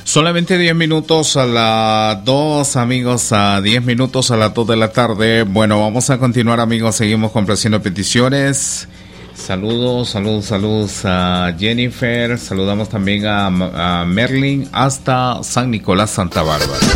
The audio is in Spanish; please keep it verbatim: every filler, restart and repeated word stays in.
Solamente diez minutos a las dos, amigos, a diez minutos a las dos de la tarde. Bueno, vamos a continuar, amigos, seguimos complaciendo peticiones. Saludos, saludos, saludos a Jennifer, saludamos también a, a Merlin hasta San Nicolás, Santa Bárbara.